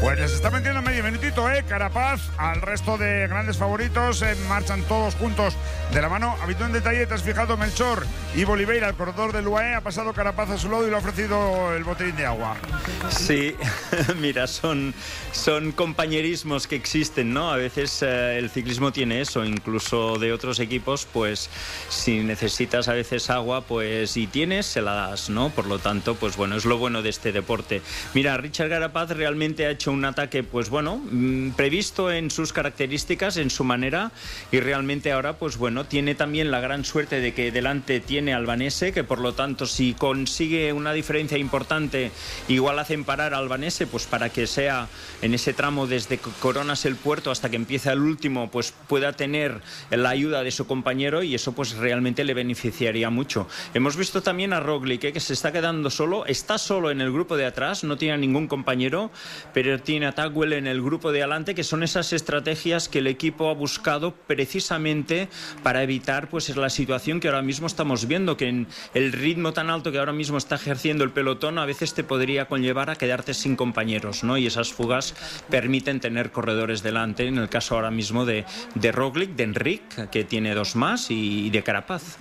Pues les está metiendo medio minutito, Carapaz, al resto de grandes favoritos, marchan todos juntos de la mano. ¿Habitó en detalle? ¿Te has fijado, Melchor? Y Oliveira, el corredor del UAE, ha pasado Carapaz a su lado y le ha ofrecido el botellín de agua. Sí, mira, son compañerismos que existen, ¿no? A veces el ciclismo tiene eso, incluso de otros equipos, pues si necesitas a veces agua, pues y tienes, se la das, ¿no? Por lo tanto, pues bueno, es lo bueno de este deporte. Mira, Richard Carapaz realmente ha hecho un ataque, pues bueno, previsto en sus características, en su manera, y realmente ahora, pues bueno, tiene también la gran suerte de que delante tiene Albanese, que por lo tanto, si consigue una diferencia importante, igual hacen parar a Albanese, pues para que sea en ese tramo desde Coronas el Puerto hasta que empieza el último, pues pueda tener la ayuda de su compañero, y eso pues realmente le beneficiaría mucho. Hemos visto también a Roglic, que se está quedando solo, está solo en el grupo de atrás, no tiene ningún compañero, pero tiene a Tagwell en el grupo de adelante, que son esas estrategias que el equipo ha buscado precisamente para evitar pues la situación que ahora mismo estamos viendo, que en el ritmo tan alto que ahora mismo está ejerciendo el pelotón a veces te podría conllevar a quedarte sin compañeros, ¿no? Y esas fugas permiten tener corredores delante, en el caso ahora mismo de Roglic, de Enric, que tiene dos más, y de Carapaz.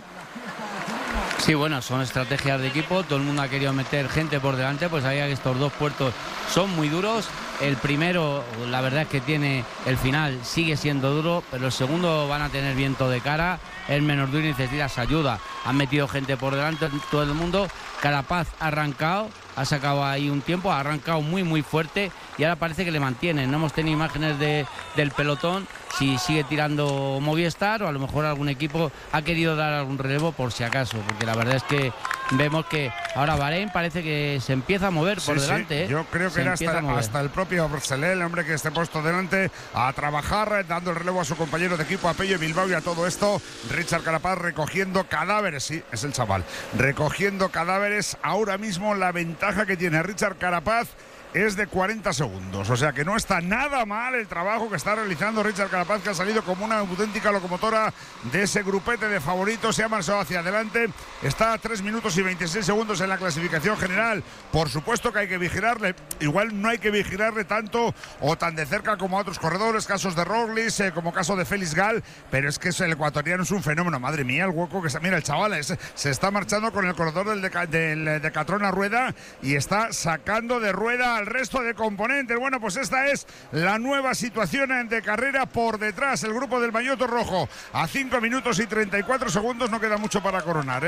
Sí, bueno, son estrategias de equipo, todo el mundo ha querido meter gente por delante, pues sabía que estos dos puertos son muy duros. El primero, la verdad es que tiene el final, sigue siendo duro, pero el segundo van a tener viento de cara, es menos duro y necesitas ayuda. Han metido gente por delante, todo el mundo. Carapaz ha arrancado, ha sacado ahí un tiempo, ha arrancado muy muy fuerte y ahora parece que le mantienen. No hemos tenido imágenes del pelotón, si sigue tirando Movistar o a lo mejor algún equipo ha querido dar algún relevo por si acaso, porque la verdad es que vemos que ahora Bahrein parece que se empieza a mover por delante. Yo creo que era hasta el propio Brselé, el hombre que esté puesto delante a trabajar, dando el relevo a su compañero de equipo, a Pello Bilbao, y a todo esto Richard Carapaz recogiendo cadáveres. Sí, es el chaval, recogiendo cadáveres. Ahora mismo la ventaja que tiene Richard Carapaz es de 40 segundos, o sea que no está nada mal el trabajo que está realizando Richard Carapaz, que ha salido como una auténtica locomotora de ese grupete de favoritos, se ha marchado hacia adelante, está a 3 minutos y 26 segundos en la clasificación general. Por supuesto que hay que vigilarle, igual no hay que vigilarle tanto o tan de cerca como a otros corredores, casos de Roglic, como caso de Félix Gall, pero es que el ecuatoriano es un fenómeno, madre mía, el hueco que está, mira el chaval, se está marchando con el corredor del Decathlon a rueda y está sacando de rueda al resto de componentes. Bueno, pues esta es la nueva situación de carrera por detrás. El grupo del maillot rojo a 5 minutos y 34 segundos. No queda mucho para coronar,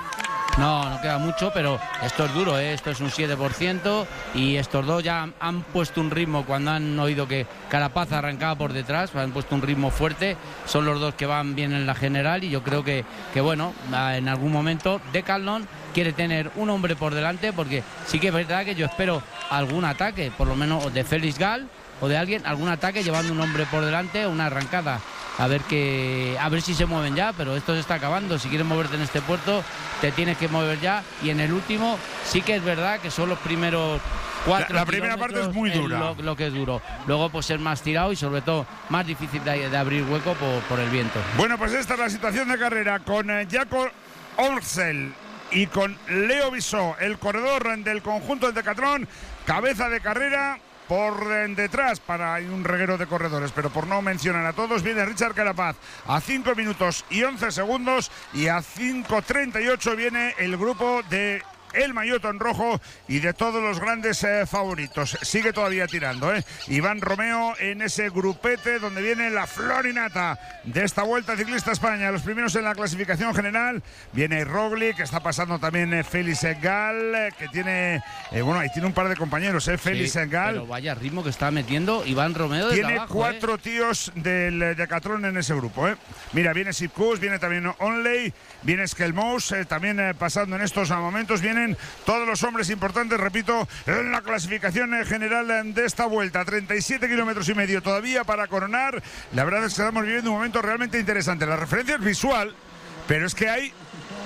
No queda mucho, pero esto es duro, esto es un 7% y estos dos ya han puesto un ritmo cuando han oído que Carapaz arrancaba por detrás, han puesto un ritmo fuerte, son los dos que van bien en la general y yo creo que bueno, en algún momento Decathlon quiere tener un hombre por delante, porque sí que es verdad que yo espero algún ataque, por lo menos de Félix Gall o de alguien, algún ataque llevando un hombre por delante, una arrancada. A ver si se mueven ya, pero esto se está acabando. Si quieres moverte en este puerto, te tienes que mover ya. Y en el último sí que es verdad que son los primeros 4 la primera parte es muy dura. Lo que es duro. Luego pues es más tirado y sobre todo más difícil de abrir hueco por el viento. Bueno, pues esta es la situación de carrera con Jakob Orsel y con Leo Bissó, el corredor del conjunto del Decathlon, cabeza de carrera. Por detrás para un reguero de corredores, pero por no mencionar a todos, viene Richard Carapaz a 5 minutos y 11 segundos y a 5:38 viene el grupo de el maillot en rojo y de todos los grandes favoritos. Sigue todavía tirando, Iván Romeo en ese grupete donde viene la florinata de esta Vuelta Ciclista España. Los primeros en la clasificación general viene Roglic, que está pasando también Félix Gall, que tiene ahí tiene un par de compañeros, Félix Gall. Pero vaya ritmo que está metiendo Iván Romeo desde tiene abajo, 4 tíos del Decathlon en ese grupo, Mira, viene Sipkus, viene también Onley, viene Skelmous, también pasando en estos momentos vienen todos los hombres importantes, repito, en la clasificación general de esta vuelta. 37 kilómetros y medio todavía para coronar. La verdad es que estamos viviendo un momento realmente interesante. La referencia es visual, pero es que hay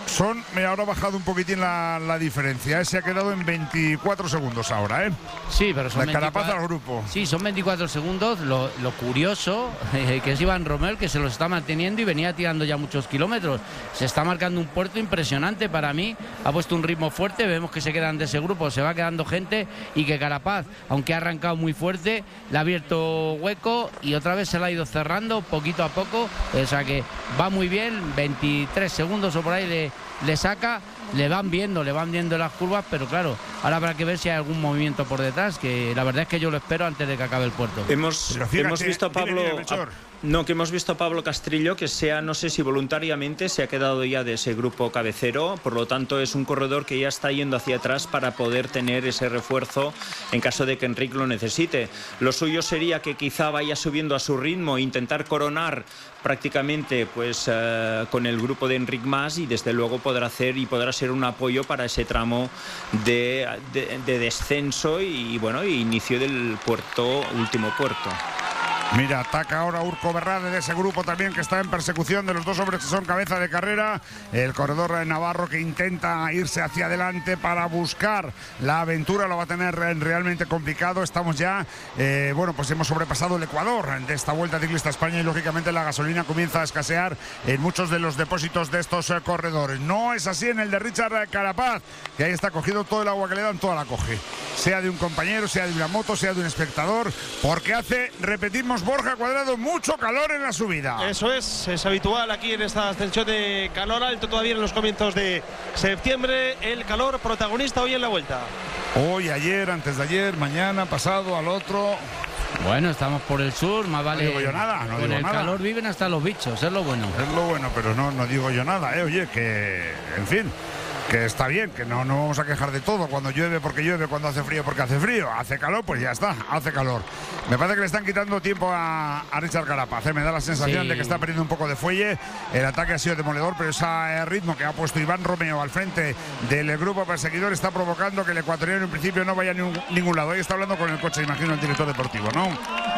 Ahora ha bajado un poquitín la diferencia, se ha quedado en 24 segundos ahora, ¿eh? Sí, pero son de Carapaz al grupo. Sí, son 24 segundos. Lo curioso que es Iván Romeo, que se los está manteniendo y venía tirando ya muchos kilómetros. Se está marcando un puerto impresionante para mí. Ha puesto un ritmo fuerte. Vemos que se quedan de ese grupo, se va quedando gente y que Carapaz, aunque ha arrancado muy fuerte, le ha abierto hueco y otra vez se la ha ido cerrando poquito a poco. O sea que va muy bien. 23 segundos o por ahí le saca. Le van viendo las curvas, pero claro, ahora habrá que ver si hay algún movimiento por detrás, que la verdad es que yo lo espero antes de que acabe el puerto. Hemos visto a Pablo... que hemos visto a Pablo Castrillo, que no sé si voluntariamente se ha quedado ya de ese grupo cabecero, por lo tanto es un corredor que ya está yendo hacia atrás para poder tener ese refuerzo en caso de que Enric lo necesite. Lo suyo sería que quizá vaya subiendo a su ritmo e intentar coronar prácticamente pues con el grupo de Enric Mas, y desde luego podrá ser un apoyo para ese tramo de descenso y bueno, inicio del último puerto. Mira, ataca ahora Urco Berrade de ese grupo también que está en persecución de los dos hombres que son cabeza de carrera. El corredor navarro que intenta irse hacia adelante para buscar la aventura, lo va a tener realmente complicado. Estamos ya, pues hemos sobrepasado el Ecuador de esta Vuelta Ciclista a España y lógicamente la gasolina comienza a escasear en muchos de los depósitos de estos corredores. No es así en el de Richard Carapaz, que ahí está cogido todo el agua que le dan, toda la coge. Sea de un compañero, sea de una moto, sea de un espectador, porque repetimos, Borja Cuadrado, mucho calor en la subida. Eso es habitual aquí en esta ascensión de calor alto todavía en los comienzos de septiembre. El calor protagonista hoy en la Vuelta. Hoy, ayer, antes de ayer, mañana, pasado, al otro. Bueno, estamos por el sur, más vale. No digo yo nada, no con digo el nada. calor viven hasta los bichos, es lo bueno. Es lo bueno, pero no digo yo nada, oye, que, en fin, que está bien, que no vamos a quejar de todo. Cuando llueve porque llueve, cuando hace frío porque hace frío, hace calor pues ya está, hace calor. Me parece que le están quitando tiempo a Richard Carapaz, me da la sensación de que está perdiendo un poco de fuelle. El ataque ha sido demoledor, pero ese ritmo que ha puesto Iván Romeo al frente del grupo perseguidor está provocando que el ecuatoriano en principio no vaya a ningún lado. Ahí está hablando con el coche, imagino, el director deportivo, ¿no?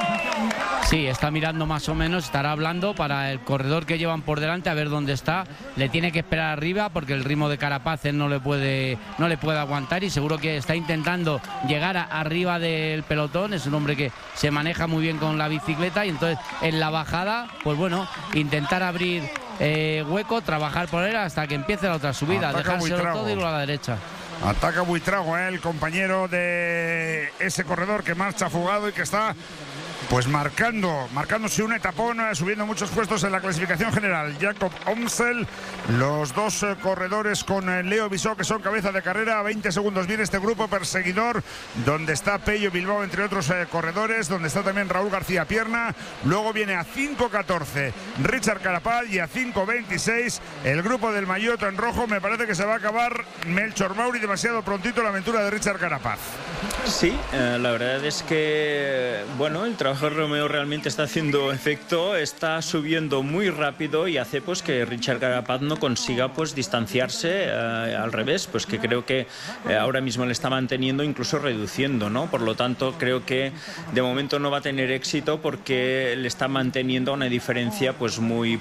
Sí, está mirando más o menos, estará hablando para el corredor que llevan por delante, a ver dónde está. Le tiene que esperar arriba porque el ritmo de Carapaz él no le puede aguantar, y seguro que está intentando llegar arriba del pelotón. Es un hombre que se maneja muy bien con la bicicleta, y entonces en la bajada, pues bueno, intentar abrir hueco, trabajar por él hasta que empiece la otra subida, dejárselo todo y luego a la derecha. Ataca Buitrago, el compañero de ese corredor que marcha fugado y que está pues marcándose un etapón, subiendo muchos puestos en la clasificación general. Jakob Omsel, los dos corredores con Leo Bisó, que son cabeza de carrera. A 20 segundos viene este grupo perseguidor, donde está Pello Bilbao, entre otros corredores, donde está también Raúl García Pierna. Luego viene a 5.14 Richard Carapaz, y a 5.26 el grupo del maillot en rojo. Me parece que se va a acabar Melchor Mauri demasiado prontito la aventura de Richard Carapaz. Sí, la verdad es que bueno, el trabajo de Romeo realmente está haciendo efecto, está subiendo muy rápido y hace pues que Richard Carapaz no consiga pues distanciarse, al revés, pues que creo que ahora mismo le está manteniendo, incluso reduciendo, ¿no? Por lo tanto, creo que de momento no va a tener éxito porque le está manteniendo una diferencia pues muy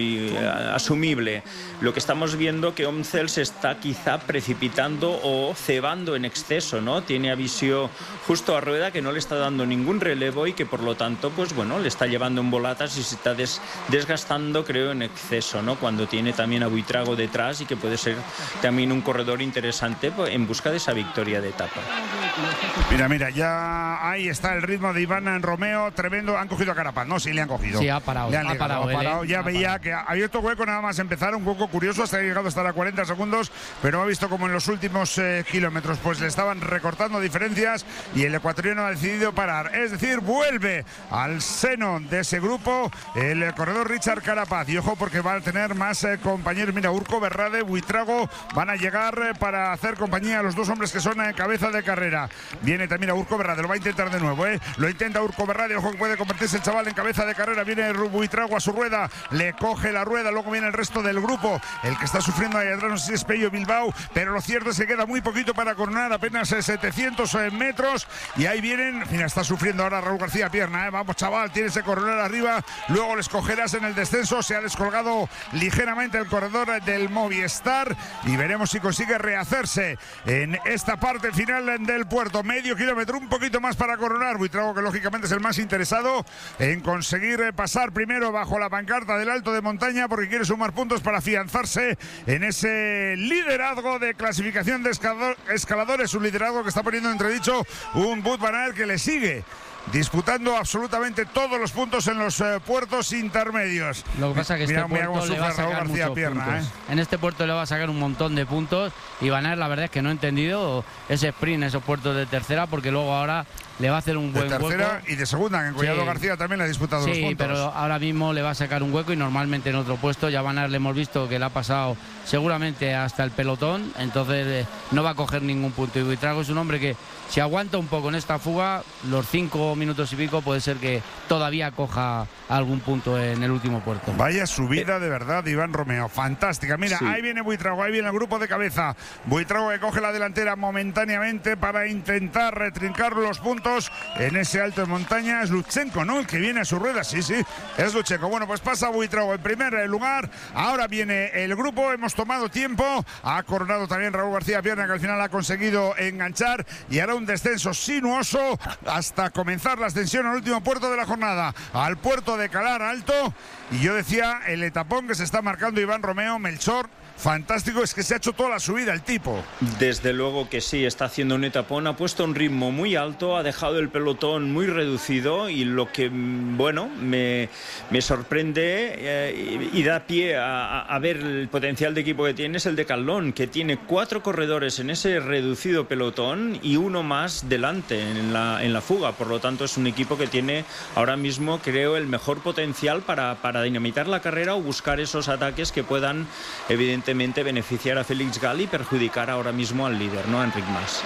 asumible. Lo que estamos viendo que Omsel se está quizá precipitando o cebando en exceso, ¿no? Tiene a Visio justo a rueda, que no le está dando ningún relevo y que por lo tanto pues bueno, le está llevando en volatas y se está desgastando, creo, en exceso, ¿no? Cuando tiene también a Buitrago detrás y que puede ser también un corredor interesante en busca de esa victoria de etapa. Mira, ya ahí está el ritmo de Iván Romeo, tremendo. Han cogido a Carapaz, ¿no? Sí, le han cogido. Sí, ha parado. Ha parado. Ya veía que ha abierto hueco nada más empezar, un hueco curioso, hasta que ha llegado a estar a 40 segundos, pero ha visto como en los últimos kilómetros pues le estaban recortando diferencias y el ecuatoriano ha decidido parar. Es decir, vuelve al seno de ese grupo el corredor Richard Carapaz. Y ojo, porque va a tener más compañeros. Mira, Urco Berrade, Buitrago van a llegar para hacer compañía a los dos hombres que son cabeza de carrera. carrera. Viene también a Urco Berrade, lo va a intentar de nuevo, lo intenta Urco Berrade, ojo que puede convertirse el chaval en cabeza de carrera. Viene Buitrago a su rueda, le coge la rueda, luego viene el resto del grupo. El que está sufriendo ahí atrás, no sé si es Pello Bilbao, pero lo cierto es que queda muy poquito para coronar, apenas 700 metros. Y ahí vienen, mira, está sufriendo ahora Raúl García Pierna, vamos chaval, tienes que coronar arriba, luego les cogerás en el descenso. Se ha descolgado ligeramente el corredor del Movistar y veremos si consigue rehacerse en esta parte final del puerto. Medio kilómetro, un poquito más para coronar. Buitrago, que lógicamente es el más interesado en conseguir pasar primero bajo la pancarta del Alto de Montaña, porque quiere sumar puntos para afianzarse en ese liderazgo de clasificación de escaladores, un liderazgo que está poniendo en entredicho un Wout van Aert que le sigue disputando absolutamente todos los puntos en los puertos intermedios. Lo que pasa es que este puerto le va a sacar muchos puntos. En este puerto le va a sacar un montón de puntos y Van Aert, la verdad es que no he entendido ese sprint, esos puertos de tercera, porque luego ahora le va a hacer un buen hueco. De tercera y de segunda, que en Collado García también le ha disputado los puntos. Sí, pero ahora mismo le va a sacar un hueco y normalmente en otro puesto. Ya Van Aert le hemos visto que le ha pasado seguramente hasta el pelotón, entonces no va a coger ningún punto. Y Buitrago es un hombre que si aguanta un poco en esta fuga, los 5 minutos y pico, puede ser que todavía coja algún punto en el último puerto. Vaya subida de verdad, Iván Romeo, fantástica. Mira, sí. Ahí viene Buitrago, ahí viene el grupo de cabeza. Buitrago que coge la delantera momentáneamente para intentar retrincar los puntos en ese Alto de Montaña. Es Lutsenko, ¿no? El que viene a su rueda, sí, es Lutsenko. Bueno, pues pasa Buitrago en primer lugar. Ahora viene el grupo, hemos tomado tiempo. Ha coronado también Raúl García Pierna, que al final ha conseguido enganchar, y hará un descenso sinuoso hasta comenzar la ascensión al último puerto de la jornada, al puerto de Calar Alto. Y yo decía, el etapón que se está marcando Iván Romeo, Melchor, fantástico, es que se ha hecho toda la subida el tipo. Desde luego que sí, está haciendo un etapón, ha puesto un ritmo muy alto, ha dejado el pelotón muy reducido, y lo que, bueno, me sorprende y da pie a ver el potencial de equipo que tiene es el de Decathlon, que tiene 4 corredores en ese reducido pelotón y uno más delante en la fuga. Por lo tanto, es un equipo que tiene ahora mismo, creo, el mejor potencial para dinamitar la carrera o buscar esos ataques que puedan, evidentemente, beneficiar a Felix Gall y perjudicar ahora mismo al líder, ¿no? A Enric Mas.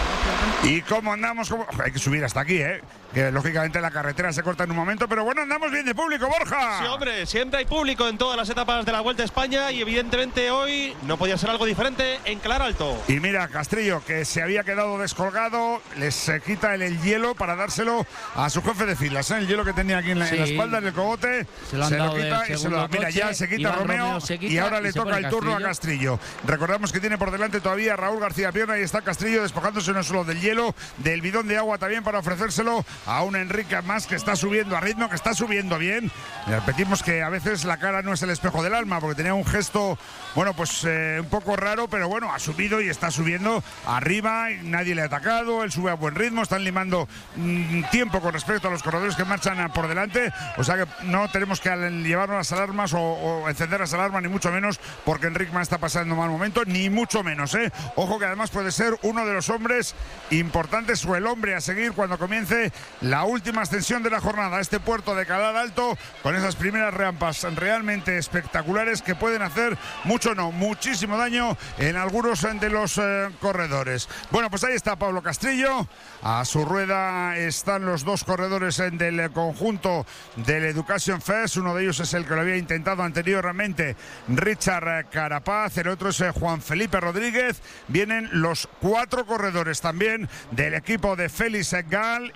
¿Y cómo andamos? Hay que subir hasta aquí, que lógicamente la carretera se corta en un momento, pero bueno, andamos bien de público, Borja. Sí, hombre, siempre hay público en todas las etapas de la Vuelta a España, y evidentemente hoy no podía ser algo diferente en Calar Alto. Y mira, Castrillo, que se había quedado descolgado, les quita el hielo para dárselo a su jefe de filas, el hielo que tenía aquí en la espalda, en el cogote, se lo quita y se lo da. Mira, ya se quita Romeo y ahora le toca el turno a Castrillo. Recordamos que tiene por delante todavía a Raúl García Pierna, y está Castrillo despojándose no solo del hielo, del bidón de agua también, para ofrecérselo a un Enric Mas que está subiendo a ritmo, que está subiendo bien. Y repetimos que a veces la cara no es el espejo del alma, porque tenía un gesto, bueno, pues un poco raro, pero bueno, ha subido y está subiendo arriba, y nadie le ha atacado, él sube a buen ritmo, están limando tiempo con respecto a los corredores que marchan por delante, o sea que no tenemos que llevarnos las alarmas o encender las alarmas, ni mucho menos, porque Enric Mas está pasando un mal momento, ni mucho menos, Ojo que además puede ser uno de los hombres importantes o el hombre a seguir cuando comience la última ascensión de la jornada, este puerto de Calar Alto, con esas primeras rampas realmente espectaculares que pueden hacer muchísimo daño en algunos de los corredores. Bueno, pues ahí está Pablo Castrillo, a su rueda están los 2 corredores del conjunto del Education First, uno de ellos es el que lo había intentado anteriormente, Richard Carapaz, el otro es Juan Felipe Rodríguez. Vienen los 4 corredores también del equipo de Felix Gall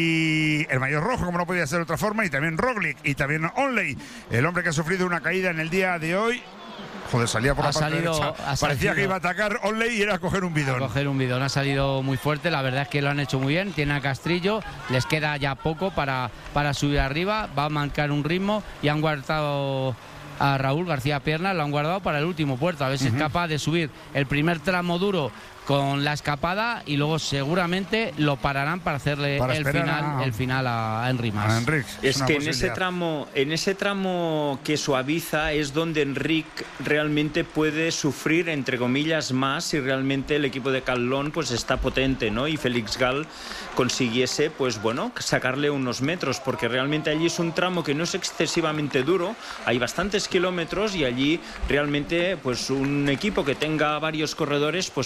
y el maillot rojo, como no podía ser de otra forma, y también Roglic y también Onley, el hombre que ha sufrido una caída en el día de hoy. Joder, salía por la parte derecha. Parecía que iba a atacar Onley y era a coger un bidón. Ha salido muy fuerte, la verdad es que lo han hecho muy bien. Tiene a Castrillo, les queda ya poco para subir arriba, va a marcar un ritmo y han guardado a Raúl García Pierna, lo han guardado para el último puerto, a ver si es capaz de subir el primer tramo duro con la escapada, y luego seguramente lo pararán para hacerle el final a Enric Mas. Es que en ese tramo que suaviza es donde Enric realmente puede sufrir, entre comillas, más, si realmente el equipo de Decathlon pues está potente, ¿no? Y Felix Gall consiguiese, pues bueno, sacarle unos metros, porque realmente allí es un tramo que no es excesivamente duro, hay bastantes kilómetros, y allí realmente pues un equipo que tenga varios corredores pues realmente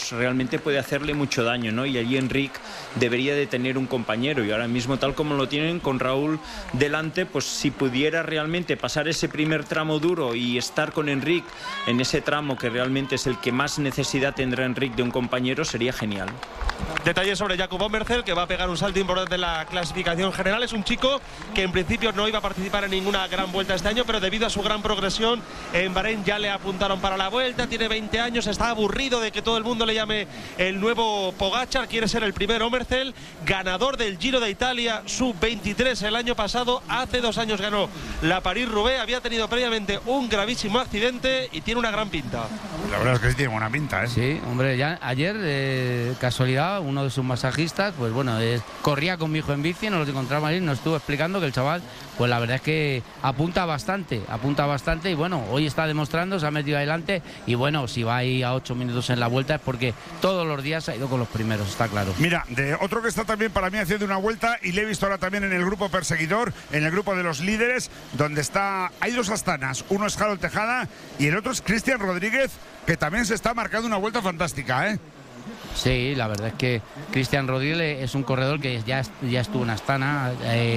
realmente puede hacerle mucho daño, ¿no? Y allí Enric debería de tener un compañero, y ahora mismo, tal como lo tienen con Raúl delante, pues si pudiera realmente pasar ese primer tramo duro y estar con Enric en ese tramo que realmente es el que más necesidad tendrá Enric de un compañero, sería genial. Detalles sobre Jakub Omerzel, que va a pegar un salto importante en la clasificación general. Es un chico que en principio no iba a participar en ninguna gran vuelta este año, pero debido a su gran progresión en Bahrein ya le apuntaron para la vuelta. Tiene 20 años, está aburrido de que todo el mundo le llame el nuevo Pogačar. Quiere ser el primer Omerzel, ganador del Giro de Italia sub-23 el año pasado. Hace 2 años ganó la París-Roubaix. Había tenido previamente un gravísimo accidente y tiene una gran pinta. La verdad es que sí tiene buena pinta, ¿eh? Sí, hombre, ya ayer, casualidad, uno de sus masajistas, pues bueno, corría con mi hijo en bici, nos lo encontramos ahí, nos estuvo explicando que el chaval, pues la verdad es que apunta bastante y bueno, hoy está demostrando, se ha metido adelante y bueno, si va ahí a 8 minutos en la vuelta es porque todos los días ha ido con los primeros, está claro. Mira, de otro que está también para mí haciendo una vuelta y le he visto ahora también en el grupo perseguidor, en el grupo de los líderes, donde hay 2 astanas, uno es Harold Tejada y el otro es Cristian Rodríguez, que también se está marcando una vuelta fantástica, ¿eh? Sí, la verdad es que Cristian Rodríguez es un corredor que ya estuvo en Astana,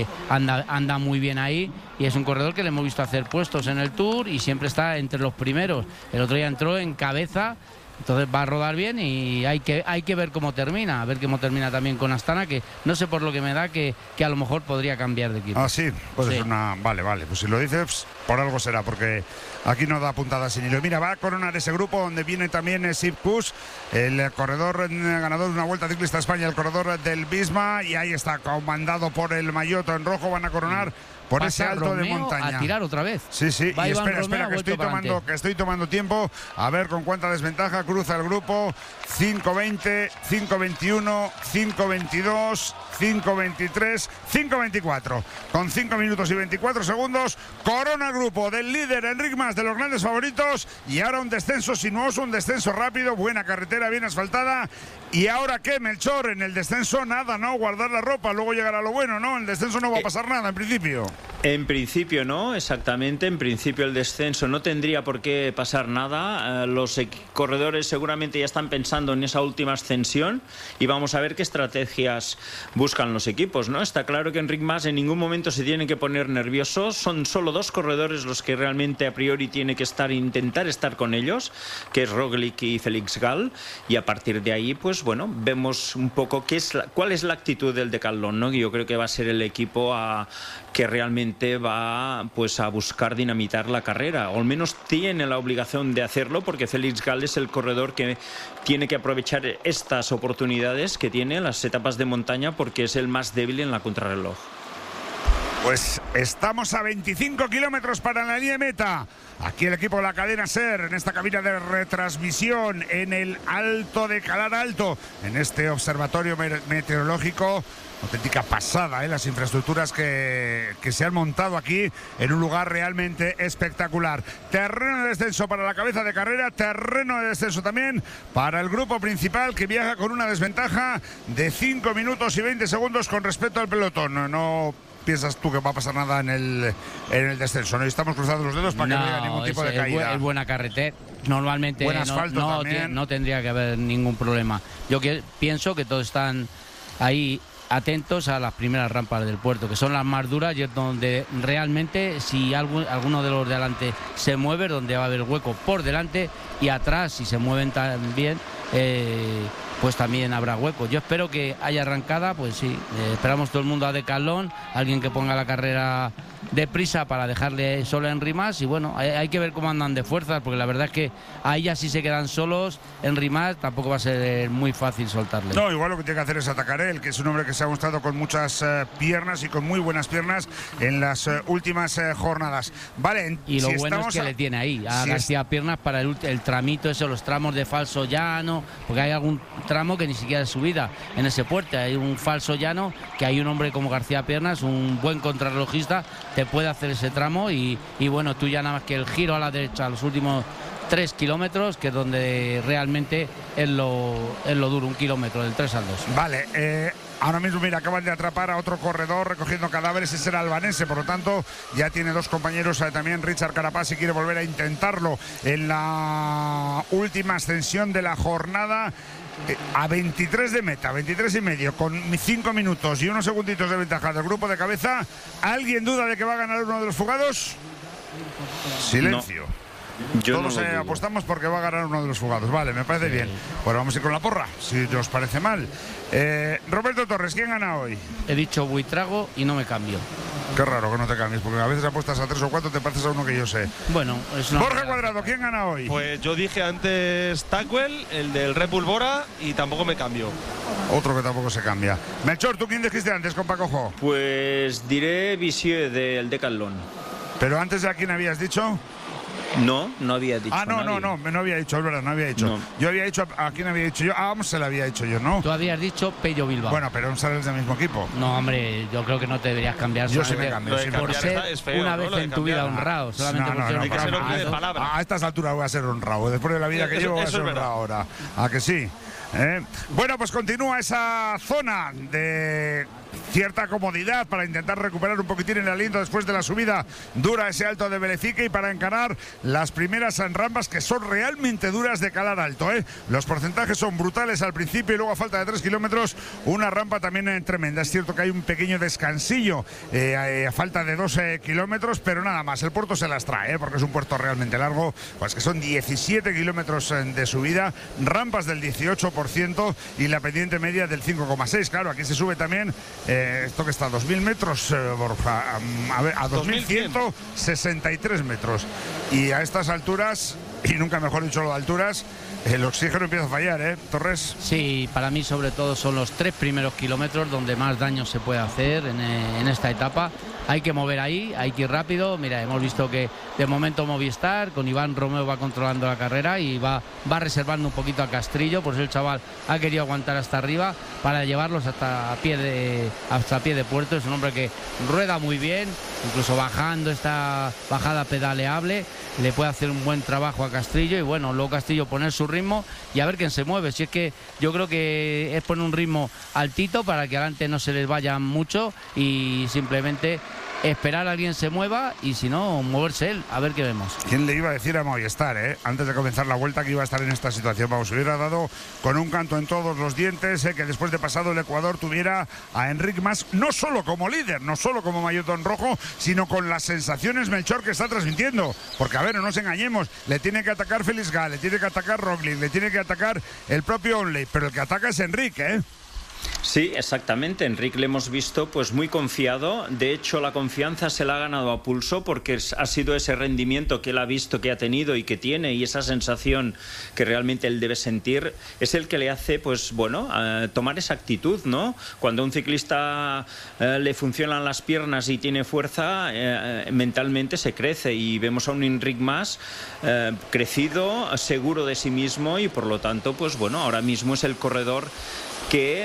anda muy bien ahí y es un corredor que le hemos visto hacer puestos en el Tour y siempre está entre los primeros. El otro día entró en cabeza, entonces va a rodar bien y hay que ver cómo termina, a ver cómo termina también con Astana, que no sé por lo que me da que a lo mejor podría cambiar de equipo. Ah, sí, pues sí. Es una... Vale, pues si lo dices, por algo será, porque aquí no da puntada sin hilo. Mira, va a coronar ese grupo donde viene también Sepp Kuss, el corredor ganador de una Vuelta Ciclista a España, el corredor del Visma, y ahí está, comandado por el Mayoto en rojo, van a coronar por ese alto Romeo de montaña. A tirar otra vez. Sí, Va y Iván espera, Romeo, que estoy tomando tiempo, a ver con cuánta desventaja cruza el grupo. 5.20, 5.21, 5.22, 5.23, 5.24. Con 5 minutos y 24 segundos, corona el grupo del líder Enric Mas, de los grandes favoritos, y ahora un descenso sinuoso, un descenso rápido, buena carretera, bien asfaltada. ¿Y ahora qué, Melchor? En el descenso nada, ¿no? Guardar la ropa, luego llegará lo bueno, ¿no? En el descenso no va a pasar nada, en principio. En principio no, exactamente. En principio el descenso no tendría por qué pasar nada. Los corredores seguramente ya están pensando en esa última ascensión y vamos a ver qué estrategias buscan los equipos, ¿no? Está claro que Enric Mas en ningún momento se tiene que poner nervioso. Son solo 2 corredores los que realmente a priori tiene que intentar estar con ellos, que es Roglic y Félix Gall, y a partir de ahí, pues bueno, vemos un poco cuál es la actitud del Decathlon, ¿no? Yo creo que va a ser el equipo que realmente va pues a buscar dinamitar la carrera, o al menos tiene la obligación de hacerlo, porque Félix Gall es el corredor que tiene que aprovechar estas oportunidades que tiene las etapas de montaña, porque es el más débil en la contrarreloj. Pues estamos a 25 kilómetros para la línea de meta. Aquí el equipo de la cadena SER, en esta cabina de retransmisión, en el Alto de Calar Alto, en este observatorio meteorológico. Auténtica pasada, las infraestructuras que se han montado aquí en un lugar realmente espectacular. Terreno de descenso para la cabeza de carrera, terreno de descenso también para el grupo principal, que viaja con una desventaja de 5 minutos y 20 segundos con respecto al pelotón. No piensas tú que va a pasar nada en el descenso, ¿no? Y estamos cruzando los dedos para que no haya ningún tipo de caída. Es buena carretera. Normalmente buen asfalto no tendría que haber ningún problema. Yo pienso que todos están ahí atentos a las primeras rampas del puerto, que son las más duras y es donde realmente, si alguno de los de adelante se mueve, donde va a haber hueco por delante, y atrás, si se mueven también, pues también habrá hueco. Yo espero que haya arrancada, pues sí, esperamos todo el mundo a Decathlon, alguien que ponga la carrera deprisa para dejarle solo a Enric Mas, y bueno, hay que ver cómo andan de fuerzas, porque la verdad es que ahí ya si se quedan solos, Enric Mas tampoco va a ser muy fácil soltarle. No, igual lo que tiene que hacer es atacar él, que es un hombre que se ha mostrado con muchas piernas y con muy buenas piernas en las últimas jornadas. Vale, y lo bueno es que le tiene ahí a García Piernas para el tramito, los tramos de falso llano, porque hay algún tramo que ni siquiera es subida en ese puerto, hay un falso llano que hay un hombre como García Piernas, un buen contrarrelojista, te puede hacer ese tramo y bueno, tú ya nada más que el giro a la derecha, los últimos 3 kilómetros, que es donde realmente es lo duro, 1 kilómetro, del 3 al 2. Vale, ahora mismo, mira, acaban de atrapar a otro corredor recogiendo cadáveres, ese era albanese, por lo tanto ya tiene 2 compañeros, también Richard Carapaz, si quiere volver a intentarlo en la última ascensión de la jornada. a 23 de meta, 23 y medio, con 5 minutos y unos segunditos de ventaja del grupo de cabeza. ¿Alguien duda de que va a ganar uno de los fugados? Silencio. Todos apostamos porque va a ganar uno de los fugados. Vale, me parece bien. Pues vamos a ir con la porra, si os parece mal. Roberto Torres, ¿quién gana hoy? He dicho Buitrago y no me cambio. Qué raro que no te cambies, porque a veces apuestas a 3 o 4, te pareces a uno que yo sé. Bueno, es una... Borja Cuadrado, ¿quién gana hoy? Pues yo dije antes Tackwell, el del Red Bull Bora, y tampoco me cambio. Otro que tampoco se cambia. Melchor, ¿tú quién dijiste antes con Paco Jo? Pues diré Visieux del Decathlon. Pero antes, ¿a quién habías dicho? No había dicho. No había dicho, es verdad, no había dicho. No. Yo había dicho, ¿a quién había dicho yo? Vamos, se lo había dicho yo, ¿no? Tú habías dicho Pello Bilbao. Bueno, pero no sales del mismo equipo. No, hombre, yo creo que no te deberías cambiar. Yo sí me cambio. Por ser feo, una vez en tu vida honrado. Solamente por ser hay que ser hombre de palabra. A estas alturas voy a ser honrado. Después de la vida que llevo voy a ser honrado ahora. ¿A que sí? Bueno, pues continúa esa zona de cierta comodidad para intentar recuperar un poquitín el aliento después de la subida dura, ese alto de Belefique, y para encarar las primeras rampas que son realmente duras de calar alto. Los porcentajes son brutales al principio y luego a falta de 3 kilómetros una rampa también tremenda. Es cierto que hay un pequeño descansillo a falta de 2 kilómetros, pero nada más. El puerto se las trae, porque es un puerto realmente largo, pues que son 17 kilómetros de subida, rampas del 18% y la pendiente media del 5,6. Claro, aquí se sube también esto que está a 2.000 metros, Borja, a 2.163 metros. Y a estas alturas, y nunca mejor dicho lo de alturas, el oxígeno empieza a fallar, Torres. Sí, para mí sobre todo son los 3 primeros kilómetros donde más daño se puede hacer en esta etapa. Hay que mover ahí, hay que ir rápido. Mira, hemos visto que de momento Movistar con Iván Romeo va controlando la carrera y va reservando un poquito a Castrillo. Por eso el chaval ha querido aguantar hasta arriba para llevarlos hasta pie de puerto. Es un hombre que rueda muy bien, incluso bajando esta bajada pedaleable. Le puede hacer un buen trabajo a Castrillo y bueno, luego Castrillo poner su ritmo y a ver quién se mueve. Si es que yo creo que es poner un ritmo altito para que adelante no se les vaya mucho y simplemente esperar a alguien se mueva y si no, moverse él, a ver qué vemos. ¿Quién le iba a decir a Movistar, antes de comenzar la vuelta, que iba a estar en esta situación? Vamos, hubiera dado con un canto en todos los dientes que después de pasado el Ecuador tuviera a Enric Mas, no solo como líder, no solo como maillotón rojo, sino con las sensaciones, Melchor, que está transmitiendo. Porque, a ver, no nos engañemos, le tiene que atacar Félix Gall, le tiene que atacar Roglic, le tiene que atacar el propio Onley, pero el que ataca es Enric, Sí, exactamente. Enrique le hemos visto pues muy confiado. De hecho, la confianza se la ha ganado a pulso porque ha sido ese rendimiento que él ha visto, que ha tenido y que tiene, y esa sensación que realmente él debe sentir es el que le hace, pues bueno, tomar esa actitud, ¿no? Cuando a un ciclista le funcionan las piernas y tiene fuerza, mentalmente se crece, y vemos a un Enric Mas crecido, seguro de sí mismo, y por lo tanto, pues bueno, ahora mismo es el corredor que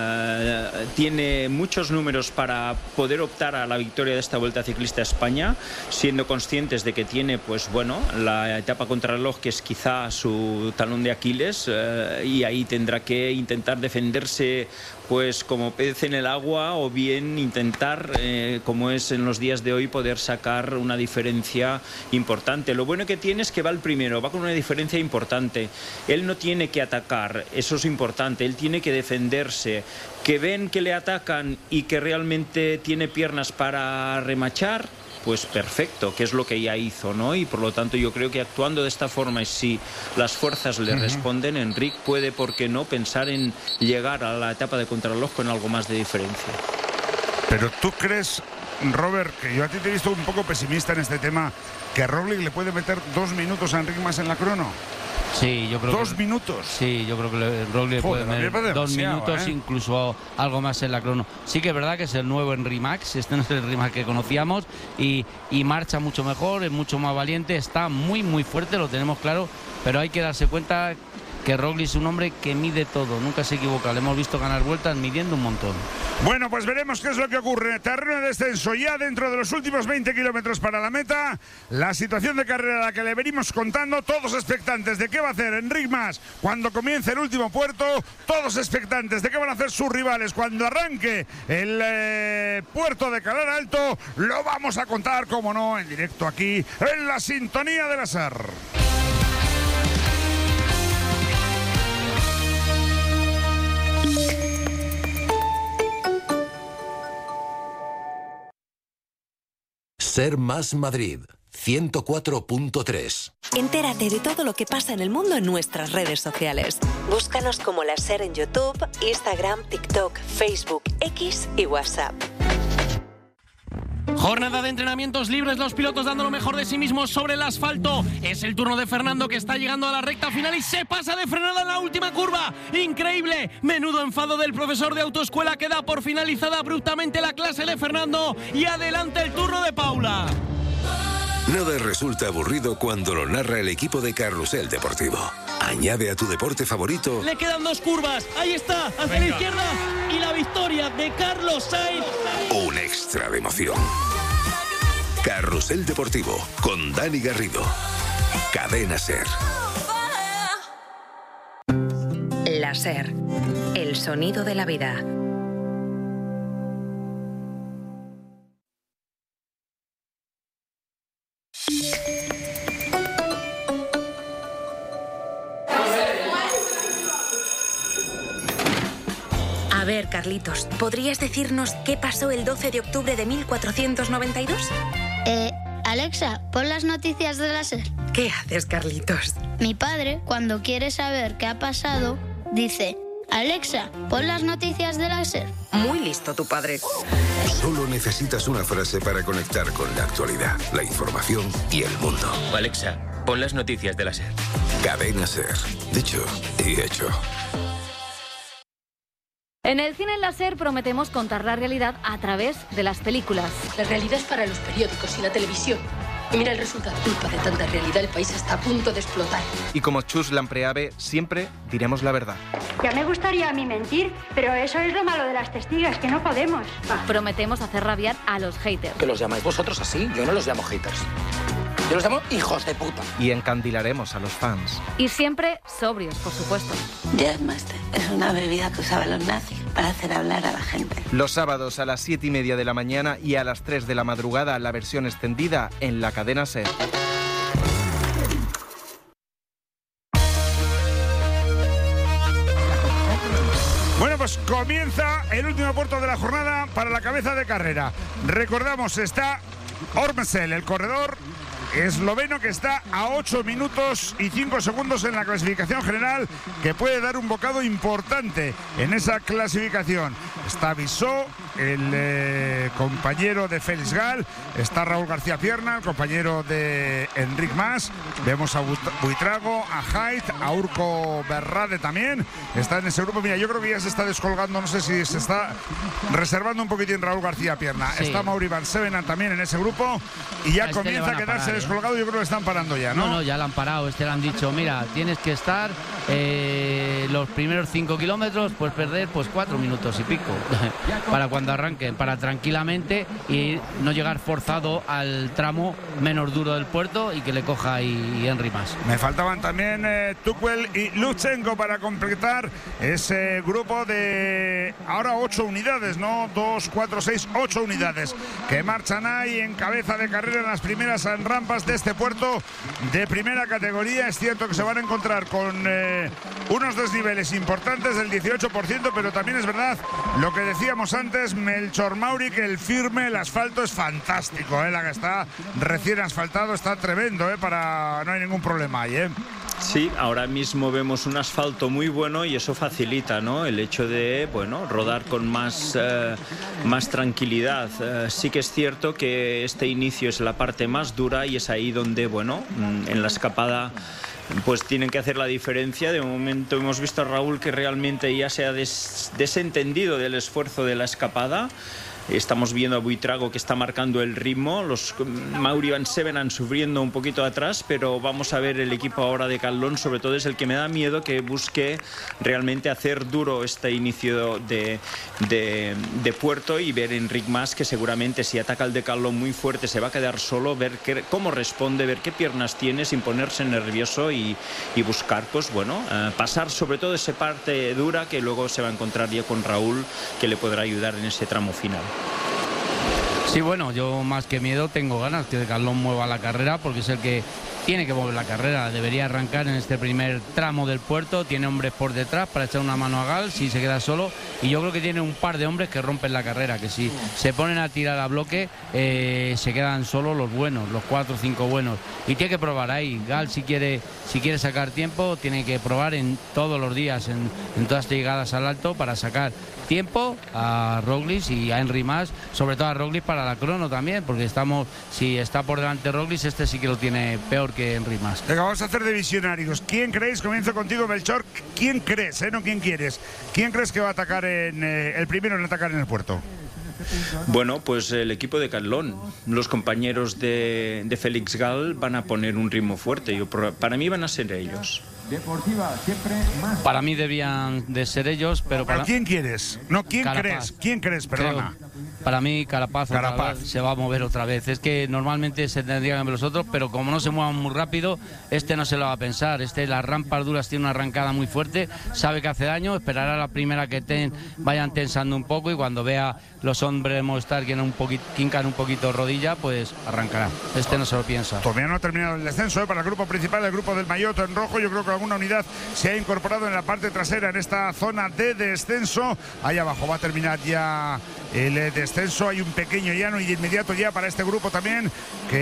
tiene muchos números para poder optar a la victoria de esta Vuelta Ciclista a España, siendo conscientes de que tiene, pues bueno, la etapa contrarreloj, que es quizá su talón de Aquiles, y ahí tendrá que intentar defenderse pues como pez en el agua, o bien intentar, como es en los días de hoy, poder sacar una diferencia importante. Lo bueno que tiene es que va el primero, va con una diferencia importante. Él no tiene que atacar, eso es importante, él tiene que defenderse. Que ven que le atacan y que realmente tiene piernas para remachar, pues perfecto, que es lo que ya hizo, ¿no? Y por lo tanto yo creo que actuando de esta forma, y si las fuerzas le responden, Enric puede, ¿por qué no?, pensar en llegar a la etapa de contrarreloj con algo más de diferencia. Pero tú crees, Robert, que yo a ti te he visto un poco pesimista en este tema, que Roglic le puede meter 2 minutos a Enric Mas en la crono. Sí, yo creo 2 minutos. Sí, yo creo que Roglic puede meter 2 minutos, incluso algo más en la crono. Sí que es verdad que es el nuevo Enric Mas, este no es el Enric Mas que conocíamos, y marcha mucho mejor, es mucho más valiente, está muy muy fuerte, lo tenemos claro, pero hay que darse cuenta que Roglic es un hombre que mide todo, nunca se equivoca, le hemos visto ganar vueltas midiendo un montón. Bueno, pues veremos qué es lo que ocurre en el terreno de descenso ya dentro de los últimos 20 kilómetros para la meta. La situación de carrera a la que le venimos contando, todos expectantes de qué va a hacer Enric Mas cuando comience el último puerto, todos expectantes de qué van a hacer sus rivales cuando arranque el puerto de Calar Alto. Lo vamos a contar, como no, en directo aquí en la sintonía de la SER. Ser Más Madrid, 104.3. Entérate de todo lo que pasa en el mundo en nuestras redes sociales. Búscanos como La SER en YouTube, Instagram, TikTok, Facebook, X y WhatsApp. Jornada de entrenamientos libres, los pilotos dando lo mejor de sí mismos sobre el asfalto. Es el turno de Fernando, que está llegando a la recta final y se pasa de frenada en la última curva. ¡Increíble! Menudo enfado del profesor de autoescuela, que da por finalizada abruptamente la clase de Fernando. Y adelante el turno de Paula. Nada resulta aburrido cuando lo narra el equipo de Carrusel Deportivo. Añade a tu deporte favorito. Le quedan 2 curvas. Ahí está, hacia la izquierda. Y la victoria de Carlos Sainz. Un extra de emoción. Carrusel Deportivo con Dani Garrido. Cadena SER. La SER, el sonido de la vida. A ver, Carlitos, ¿podrías decirnos qué pasó el 12 de octubre de 1492? Alexa, pon las noticias de la SER. ¿Qué haces, Carlitos? Mi padre, cuando quiere saber qué ha pasado, dice: Alexa, pon las noticias de la SER. Muy listo tu padre. Solo necesitas una frase para conectar con la actualidad, la información y el mundo. Alexa, pon las noticias de la SER. Cadena SER. Dicho y hecho. En el cine en la SER prometemos contar la realidad a través de las películas. La realidad es para los periódicos y la televisión. Y mira el resultado. Culpa de tanta realidad, el país está a punto de explotar. Y como Chus Lampreave, siempre diremos la verdad. Ya me gustaría a mí mentir, pero eso es lo malo de las testigas, que no podemos. Prometemos hacer rabiar a los haters. ¿Que los llamáis vosotros así? Yo no los llamo haters. Yo los llamo hijos de puta. Y encandilaremos a los fans. Y siempre sobrios, por supuesto. Jazzmaster es una bebida que usaban los nazis para hacer hablar a la gente. Los sábados a las 7:30 de la mañana y a las 3 de la madrugada, la versión extendida en la cadena SER. Bueno, pues comienza el último puerto de la jornada para la cabeza de carrera. Recordamos, está Ormsel, el corredor esloveno, que está a 8 minutos y 5 segundos en la clasificación general, que puede dar un bocado importante en esa clasificación. Está Bissó, el compañero de Félix Gal, está Raúl García Pierna, el compañero de Enric Mas, vemos a Buitrago, a Haidt, a Urco Berrade también, está en ese grupo. Mira, yo creo que ya se está descolgando, no sé si se está reservando un poquitín Raúl García Pierna. Sí. Está Mauri Van Sevenen también en ese grupo y ya comienza a quedarse descolgado. Yo creo que lo están parando ya, ¿no? No, ya lo han parado. Le han dicho, mira, tienes que estar los primeros 5 kilómetros, pues perder 4 minutos y pico para cuando arranquen, para tranquilamente y no llegar forzado al tramo menos duro del puerto y que le coja ahí Henry Mas. Me faltaban también Tuchel y Lutsenko para completar ese grupo de ahora 8 unidades, ¿no? 2, 4, 6, 8 unidades que marchan ahí en cabeza de carrera en las primeras rampas de este puerto de primera categoría. Es cierto que se van a encontrar con unos desniveles importantes del 18%, pero también es verdad lo que decíamos antes, Melchor Mauri, que el firme, el asfalto es fantástico, la que está recién asfaltado está tremendo, no hay ningún problema ahí, Sí, ahora mismo vemos un asfalto muy bueno y eso facilita, ¿no?, el hecho de, rodar con más tranquilidad. Sí que es cierto que este inicio es la parte más dura y es ahí donde, en la escapada pues tienen que hacer la diferencia. De momento hemos visto a Raúl que realmente ya se ha desentendido del esfuerzo de la escapada. Estamos viendo a Buitrago que está marcando el ritmo, los Mauri Van Sevenen sufriendo un poquito atrás, pero vamos a ver el equipo ahora de Caldón, sobre todo es el que me da miedo, que busque realmente hacer duro este inicio de puerto y ver Enric Mas, que seguramente si ataca el de Caldón muy fuerte se va a quedar solo, ver cómo responde, ver qué piernas tiene sin ponerse nervioso y buscar, pasar sobre todo esa parte dura que luego se va a encontrar ya con Raúl, que le podrá ayudar en ese tramo final. Sí, yo más que miedo tengo ganas que Carlón mueva la carrera, porque es el que tiene que mover la carrera, debería arrancar en este primer tramo del puerto, tiene hombres por detrás para echar una mano a Gal si se queda solo, y yo creo que tiene un par de hombres que rompen la carrera, que si se ponen a tirar a bloque se quedan solo los buenos, los 4 o 5 buenos, y tiene que probar ahí. Gal si quiere sacar tiempo tiene que probar en todos los días, en todas las llegadas al alto, para sacar tiempo a Roglic y a Henry Mas, sobre todo a Roglic para la crono también, porque si está por delante Roglic, este sí que lo tiene peor que Henry Mas. Venga, vamos a hacer de visionarios. ¿Quién creéis? Comienzo contigo, Melchor. ¿Quién crees? No quién quieres. ¿Quién crees que va a atacar el primero en atacar en el puerto? Bueno, pues el equipo de Catlón, los compañeros de Félix Gal van a poner un ritmo fuerte. Para mí van a ser ellos. Para mí debían de ser ellos, pero para... ¿Quién quieres? No, ¿quién Carapaz. crees? ¿Quién crees? Perdona. Para mí Carapaz se va a mover otra vez. Es que normalmente se tendrían que ver los otros, pero como no se muevan muy rápido, este no se lo va a pensar. Las rampas duras tiene una arrancada muy fuerte, sabe que hace daño, esperará a la primera que vayan tensando un poco, y cuando vea los hombres de Movistar que quincan un poquito rodilla, pues arrancará. Este no se lo piensa. Todavía no ha terminado el descenso para el grupo principal, el grupo del maillot en rojo. Yo creo que alguna unidad se ha incorporado en la parte trasera, en esta zona de descenso. Ahí abajo va a terminar ya el descenso. Hay un pequeño llano y de inmediato ya para este grupo también,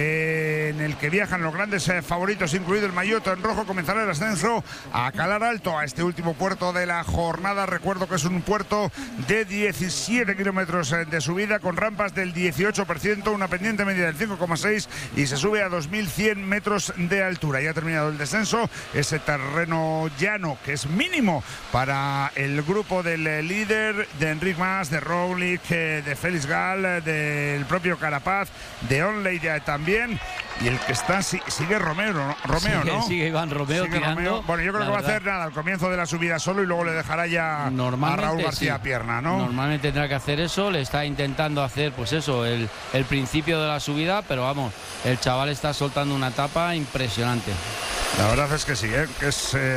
en el que viajan los grandes favoritos, incluido el maillot en rojo. Comenzará el ascenso a Calar Alto, a este último puerto de la jornada. Recuerdo que es un puerto de 17 kilómetros de subida, con rampas del 18%, una pendiente media del 5,6, y se sube a 2.100 metros de altura. Ya ha terminado el descenso, ese terreno llano que es mínimo para el grupo del líder, de Enric Mas, de Roglic, de Félix Gal, del propio Carapaz, de Onley también, y el que está sigue Romeo, ¿no? Sigue Iván Romeo tirando. Bueno, yo creo que va a hacer nada al comienzo de la subida solo, y luego le dejará ya a Raúl García pierna, ¿no? Normalmente tendrá que hacer eso, le está intentando hacer pues eso, el principio de la subida, pero vamos, el chaval está soltando una etapa impresionante. La verdad es que sí, que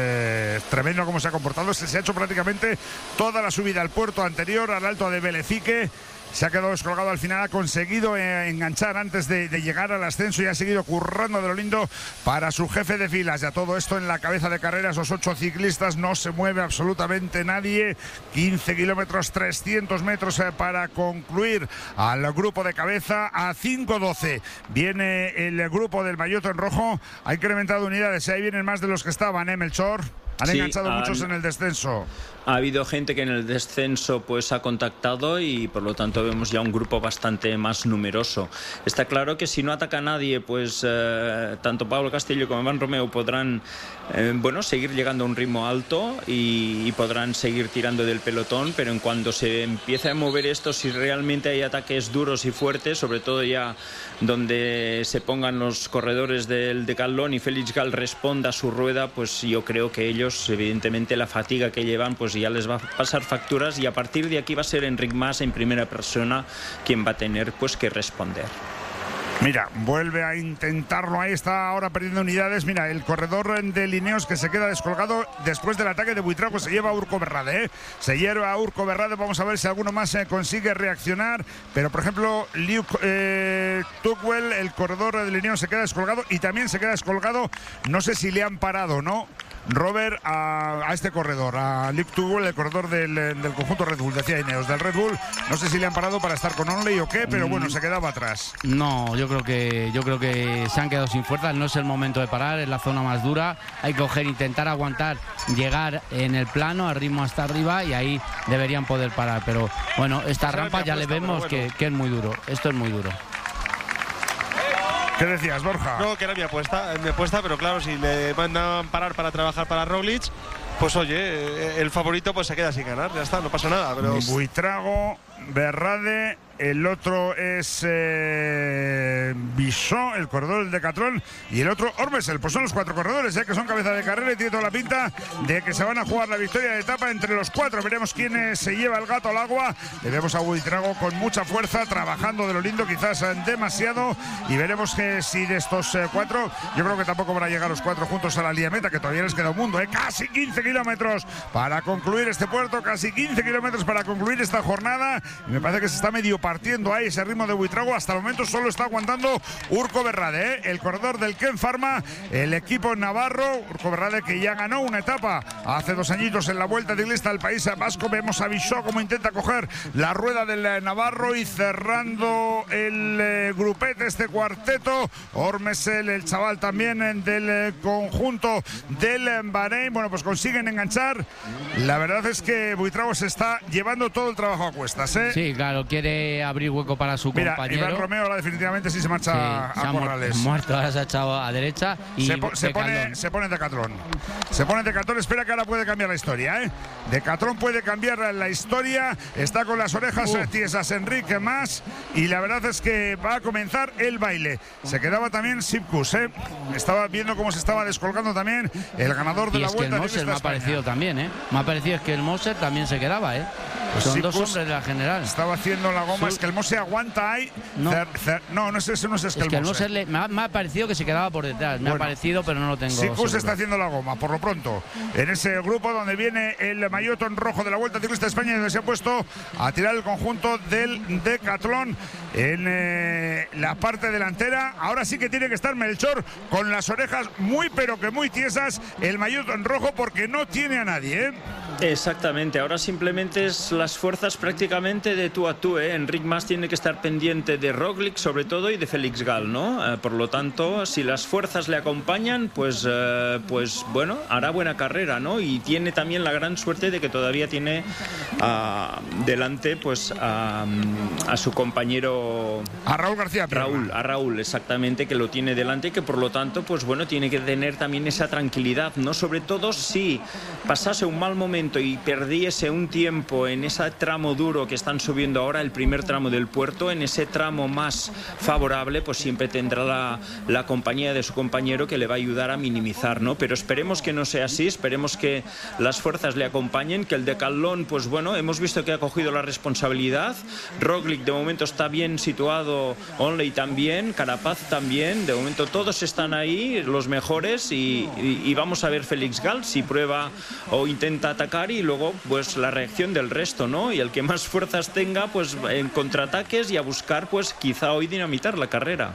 es tremendo cómo se ha comportado. Se ha hecho prácticamente toda la subida al puerto anterior, al alto de Belecique. Se ha quedado descolgado al final, ha conseguido enganchar antes de llegar al ascenso, y ha seguido currando de lo lindo para su jefe de filas. Ya todo esto en la cabeza de carreras, los 8 ciclistas, no se mueve absolutamente nadie. 15 kilómetros, 300 metros para concluir al grupo de cabeza. A 5:12 viene el grupo del maillot en rojo. Ha incrementado unidades, ahí vienen más de los que estaban, Melchor. Han enganchado muchos en el descenso. Ha habido gente que en el descenso pues ha contactado, y por lo tanto vemos ya un grupo bastante más numeroso. Está claro que si no ataca nadie, pues tanto Pablo Castillo como Iván Romeo podrán seguir llegando a un ritmo alto y podrán seguir tirando del pelotón, pero en cuanto se empiece a mover esto, si realmente hay ataques duros y fuertes, sobre todo ya donde se pongan los corredores del Decathlon y Félix Gal responda a su rueda, pues yo creo que ellos, evidentemente, la fatiga que llevan, pues ya les va a pasar facturas, y a partir de aquí va a ser Enric Mas en primera persona quien va a tener pues que responder. Mira, vuelve a intentarlo, ahí está ahora perdiendo unidades. Mira, el corredor de Lineos que se queda descolgado después del ataque de Buitrago, se lleva a Urco Berrade, se lleva a Urco Berrade. Vamos a ver si alguno más consigue reaccionar, pero por ejemplo Luke Tugwell, el corredor de Lineos, se queda descolgado, y también se queda descolgado, no sé si le han parado, ¿no? Robert, a este corredor, a Luke Tugwell, el corredor del conjunto Red Bull, decía Ineos, del Red Bull. No sé si le han parado para estar con Onley o qué, pero bueno, se quedaba atrás. No, yo creo que se han quedado sin fuerzas. No es el momento de parar, es la zona más dura. Hay que intentar aguantar, llegar en el plano, al ritmo hasta arriba, y ahí deberían poder parar. Pero bueno, esta rampa ya le vemos que es muy duro. Esto es muy duro. ¿Qué decías, Borja? No, que era mi apuesta, pero claro, si le mandan parar para trabajar para Roglic, pues oye, el favorito pues se queda sin ganar, ya está, no pasa nada. Pero Buitrago, Berrade, el otro es Bisó, el corredor del Decathlon, y el otro Ormesel. Pues son los 4 corredores, que son cabeza de carrera, y tiene toda la pinta de que se van a jugar la victoria de etapa entre los 4. Veremos quién se lleva el gato al agua. Le vemos a Buitrago con mucha fuerza, trabajando de lo lindo, quizás demasiado, y veremos que si de estos 4, yo creo que tampoco van a llegar los 4 juntos a la línea meta, que todavía les queda un mundo, casi 15 kilómetros para concluir este puerto, casi 15 kilómetros para concluir esta jornada. y me parece que se está medio partiendo ahí ese ritmo de Buitrago. Hasta el momento solo está aguantando Urko Berrade, el corredor del Ken Pharma, el equipo navarro. Urko Berrade, que ya ganó una etapa hace 2 añitos en la Vuelta Ciclista del País Vasco. Vemos a Bisó cómo intenta coger la rueda del navarro y cerrando el grupete, este cuarteto. Ormesel, el chaval también del conjunto del Bahrein. Bueno, pues consiguen enganchar. La verdad es que Buitrago se está llevando todo el trabajo a cuestas, ¿eh? Sí, claro, quiere abrir hueco para su compañero. Iván Romeo ahora definitivamente sí se marcha a Corrales. Muerto, ahora se ha echado a derecha y se pone Decathlon. Se pone Decathlon, espera que ahora puede cambiar la historia, ¿eh? Decathlon puede cambiar la historia. Está con las orejas tiesas Enrique Mas y la verdad es que va a comenzar el baile. Se quedaba también Sipkus, ¿eh? Estaba viendo cómo se estaba descolgando también el ganador de la Vuelta. Y es que el Moser me ha parecido también, ¿eh? Me ha parecido que el Moser también se quedaba, ¿eh? Pues son dos hombres de la general. Estaba haciendo la goma, es que el Moser aguanta ahí. No es ese, no es que el Moser. Me ha parecido que se quedaba por detrás. Me ha parecido, pero no lo tengo. Sipkus está haciendo la goma, por lo pronto. En ese grupo donde viene el maillot rojo de la Vuelta Ciclista de España, donde se ha puesto a tirar el conjunto del Decathlon en la parte delantera. Ahora sí que tiene que estar Melchor con las orejas muy pero que muy tiesas, el maillot rojo, porque no tiene a nadie, ¿eh? Exactamente, ahora simplemente es las fuerzas prácticamente de tú a tú, ¿eh? Enric Mas tiene que estar pendiente de Roglic sobre todo y de Félix Gall, ¿no? Por lo tanto, si las fuerzas le acompañan, pues bueno, hará buena carrera, ¿no? Y tiene también la gran suerte de que todavía tiene delante pues a su compañero, a Raúl García Pierna. A Raúl, exactamente, que lo tiene delante y que por lo tanto pues bueno, tiene que tener también esa tranquilidad, ¿no? Sobre todo si pasase un mal momento y perdiese un tiempo en ese tramo duro que están subiendo ahora, el primer tramo del puerto, en ese tramo más favorable, pues siempre tendrá la compañía de su compañero que le va a ayudar a minimizar, ¿no? Pero esperemos que no sea así, esperemos que las fuerzas le acompañen, que el Decathlon, pues bueno, hemos visto que ha cogido la responsabilidad. Roglic de momento está bien situado, Onley también, Carapaz también, de momento todos están ahí, los mejores, y vamos a ver Félix Gall si prueba o intenta atacar, y luego pues la reacción del resto, ¿no? Y el que más fuerzas tenga pues en contraataques y a buscar pues quizá hoy dinamitar la carrera.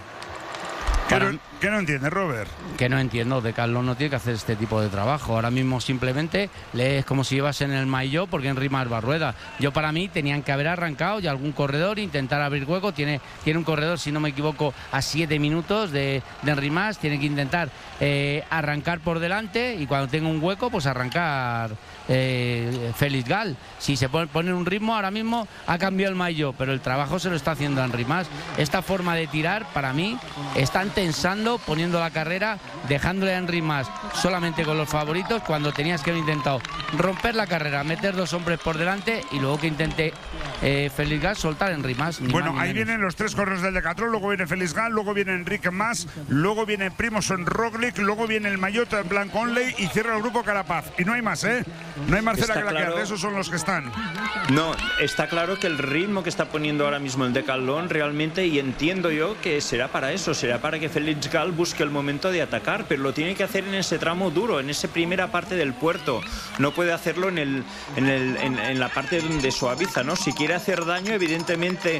¿Qué no entiendes, Robert? Que no entiendo, Decathlon no tiene que hacer este tipo de trabajo. Ahora mismo simplemente es como si llevas en el maillot, porque Enric Mas va a rueda. Yo, para mí, tenían que haber arrancado y algún corredor intentar abrir hueco. Tiene un corredor, si no me equivoco, a 7 minutos de Enric Mas. Tiene que intentar arrancar por delante y cuando tenga un hueco, pues arrancar Félix Gall. Si se pone un ritmo, ahora mismo ha cambiado el maillot, pero el trabajo se lo está haciendo Enric Mas. Esta forma de tirar, para mí, están tensando, poniendo la carrera, dejándole a Enric Mas solamente con los favoritos, cuando tenías que haber intentado romper la carrera, meter 2 hombres por delante y luego que intente Félix Gall soltar a Enric Mas. Bueno, ahí vienen los 3 corredores del Decathlon, luego viene Félix Gall, luego viene Enric Mas, luego viene Primož Roglic, luego viene el maillot blanco Onley y cierra el grupo Carapaz. Y no hay más, ¿eh? No hay Marcela Claquer, esos son los que están. No, está claro que el ritmo que está poniendo ahora mismo el Decathlon realmente, y entiendo yo que será para eso, será para que Félix Gall busque el momento de atacar, pero lo tiene que hacer en ese tramo duro, en esa primera parte del puerto. No puede hacerlo en la parte donde suaviza, ¿no? Si quiere hacer daño, evidentemente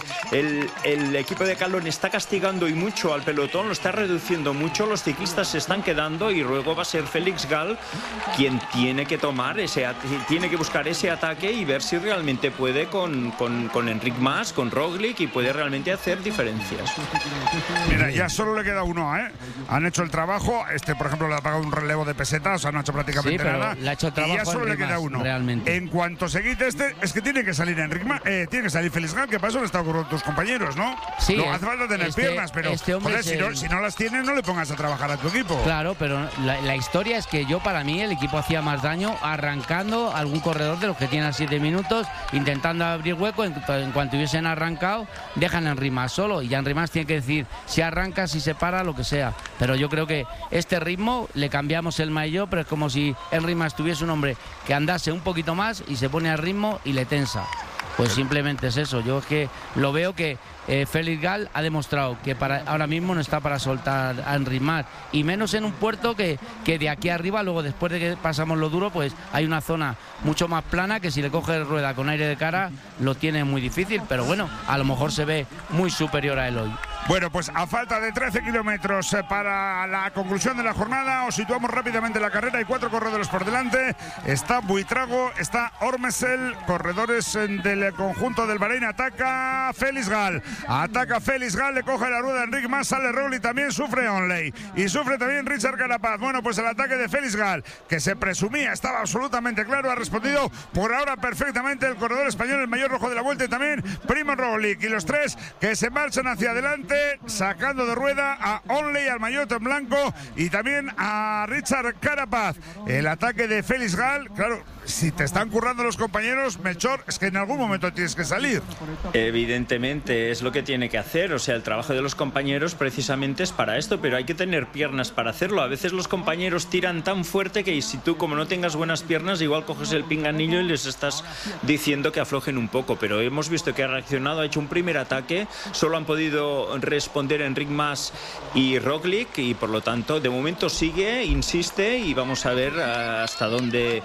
el equipo de Decathlon está castigando y mucho al pelotón, lo está reduciendo mucho, los ciclistas se están quedando y luego va a ser Félix Gall quien tiene que tomar tiene que buscar ese ataque y ver si realmente puede con Enric Mas, con Roglic, y puede realmente hacer diferencias. Mira, ya solo le queda uno, ¿eh? Han hecho el trabajo, por ejemplo le ha pagado un relevo de pesetas, o sea, no ha hecho prácticamente nada. Le ha hecho el trabajo, y ya solo le queda uno. Realmente. En cuanto se quite es que tiene que salir Enric Mas, tiene que salir Félix Gall, que para eso le está con tus compañeros, ¿no? Sí. No hace falta tener piernas, pero joder, si no las tienes, no le pongas a trabajar a tu equipo. Claro, pero la historia es que para mí el equipo hacía más daño arrancando algún corredor de los que tienen 7 minutos, intentando abrir hueco. En cuanto hubiesen arrancado, dejan a Enric Mas solo, y ya Enric Mas tiene que decir si arranca, si se para, lo que sea. Pero yo creo que este ritmo le cambiamos el maillot, pero es como si Enric Mas tuviese un hombre que andase un poquito más y se pone al ritmo y le tensa. Pues simplemente es eso. Yo es que lo veo que Félix Gal ha demostrado que ahora mismo no está para soltar a Enric Mas, y menos en un puerto que de aquí arriba, luego después de que pasamos lo duro, pues hay una zona mucho más plana que si le coge rueda con aire de cara lo tiene muy difícil, pero bueno, a lo mejor se ve muy superior a él hoy. Bueno, pues a falta de 13 kilómetros para la conclusión de la jornada, os situamos rápidamente en la carrera. Hay 4 corredores por delante. Está Buitrago, está Ormesel, corredores del conjunto del Bahrein. Ataca Félix Gal. Ataca Félix Gal, le coge la rueda a Enric Mas, sale Roglic, también sufre Onley. Y sufre también Richard Carapaz. Bueno, pues el ataque de Félix Gal, que se presumía, estaba absolutamente claro, ha respondido por ahora perfectamente el corredor español, el mayor rojo de la vuelta, y también Primo Roglic. Y los 3 que se marchan hacia adelante, sacando de rueda a Onley, al maillot en blanco, y también a Richard Carapaz. El ataque de Félix Gal, claro, si te están currando los compañeros, Melchor, es que en algún momento tienes que salir. Evidentemente es lo que tiene que hacer, o sea, el trabajo de los compañeros precisamente es para esto, pero hay que tener piernas para hacerlo. A veces los compañeros tiran tan fuerte que si tú, como no tengas buenas piernas, igual coges el pinganillo y les estás diciendo que aflojen un poco, pero hemos visto que ha reaccionado, ha hecho un primer ataque, solo han podido responder Enric Mas y Roglic, y por lo tanto de momento sigue, insiste, y vamos a ver hasta dónde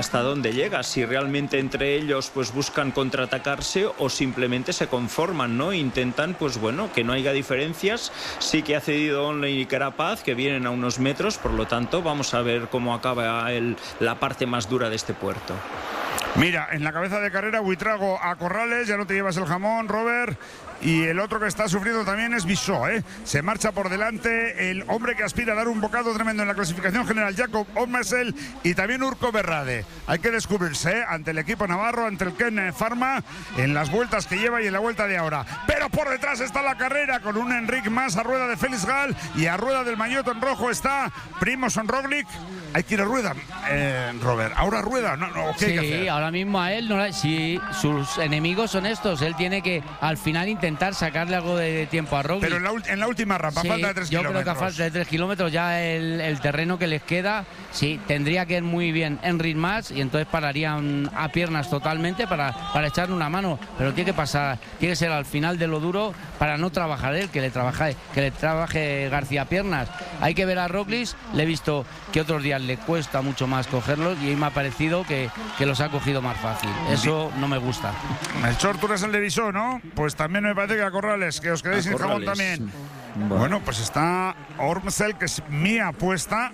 llega, si realmente entre ellos pues buscan contraatacarse o simplemente se conforman, ¿no? Intentan, pues bueno, que no haya diferencias. Sí que ha cedido Onley y Carapaz, que vienen a unos metros, por lo tanto vamos a ver cómo acaba la parte más dura de este puerto. Mira, en la cabeza de carrera, Buitrago a Corrales, ya no te llevas el jamón, Robert. Y el otro que está sufriendo también es Bissó, ¿eh? Se marcha por delante el hombre que aspira a dar un bocado tremendo en la clasificación general, Jakob Ormesel, y también Urco Berrade. Hay que descubrirse, ¿eh? Ante el equipo navarro, ante el Ken Pharma, en las vueltas que lleva y en la vuelta de ahora. Pero por detrás está la carrera con un Enric Mas a rueda de Félix Gal, y a rueda del maillot en rojo está Primož Roglic. Hay que ir a rueda, Robert. Ahora rueda, no, ¿qué hay que hacer? Sí, ahora mismo a él, si sus enemigos son estos, él tiene que al final intentar sacarle algo de tiempo a Roglic. Pero en la última rampa, sí, falta de 3 kilómetros. Yo creo que a falta de 3 kilómetros ya el terreno que les queda, sí, tendría que ir muy bien Enric Mas, y entonces pararían a piernas totalmente para echarle una mano. Pero tiene que ser al final de lo duro para no trabajar él, que le trabaje García piernas. Hay que ver a Roglic, le he visto que otros días le cuesta mucho más cogerlos, y me ha parecido que los ha cogido más fácil. Eso no me gusta. Melchor, tú eres el de Bissó, ¿no? Pues también me parece que a Corrales, que os quedéis sin jamón también. Bueno, pues está Ormesel, que es mi apuesta.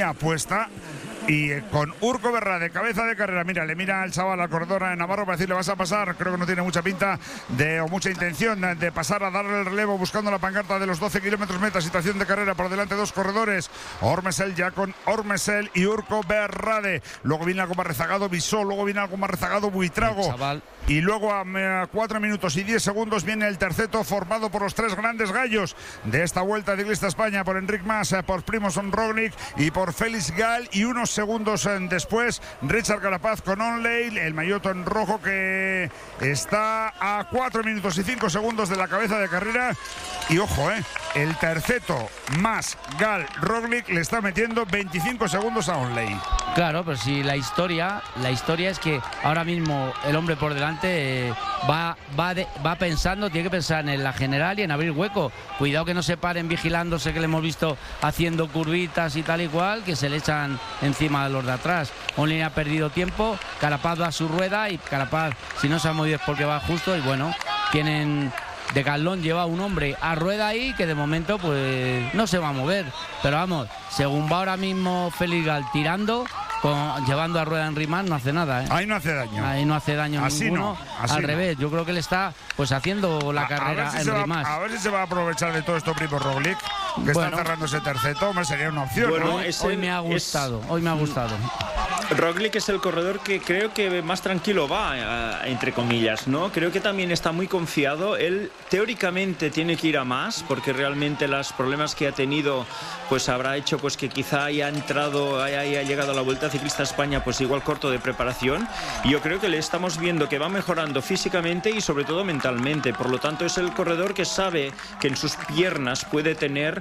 Y con Urco Berrade, cabeza de carrera, mira, le mira al chaval, al corredor de Navarro, para decirle vas a pasar. Creo que no tiene mucha pinta o mucha intención de pasar a darle el relevo, buscando la pancarta de los 12 kilómetros meta. Situación de carrera, por delante 2 corredores, Ormesel, ya con Ormesel y Urco Berrade. Luego viene algo más rezagado Bissó, luego viene algo más rezagado Buitrago. Y luego a 4 minutos y 10 segundos viene el terceto, formado por los 3 grandes gallos de esta Vuelta Ciclista España, por Enric Mas, por Primož Roglic y por Félix Gal. Y unos segundos después, Richard Carapaz con Onley, el maillot en rojo, que está a 4 minutos y 5 segundos de la cabeza de carrera. Y ojo, el terceto, Mas, Gal, Roglic, le está metiendo 25 segundos a Onley. Claro, pero si la historia es que ahora mismo el hombre por delante va pensando, tiene que pensar en la general y en abrir hueco. Cuidado que no se paren vigilándose, que le hemos visto haciendo curvitas y tal y cual, que se le echan encima de los de atrás. Onley ha perdido tiempo, Carapaz va a su rueda, y Carapaz, si no se ha movido es porque va justo, y bueno, tienen... Decathlon lleva un hombre a rueda ahí que de momento pues no se va a mover, pero vamos, según va ahora mismo Félix Gal tirando, llevando a rueda Enric Mas, no hace nada, ¿eh? Ahí no hace daño. Ahí no hace daño así ninguno. Al revés, yo creo que le está pues haciendo la carrera a Enric Mas. A ver si se va a aprovechar de todo esto Primož Roglic, que está cerrando ese terceto. Hombre, sería una opción, bueno, ¿no? Hoy me ha gustado. Roglic es el corredor que creo que más tranquilo va, entre comillas, ¿no? Creo que también está muy confiado. Él teóricamente tiene que ir a más, porque realmente los problemas que ha tenido pues habrá hecho pues que quizá haya llegado a la Vuelta Ciclista España pues igual corto de preparación. Y yo creo que le estamos viendo que va mejorando físicamente y sobre todo mentalmente. Por lo tanto, es el corredor que sabe que en sus piernas puede tener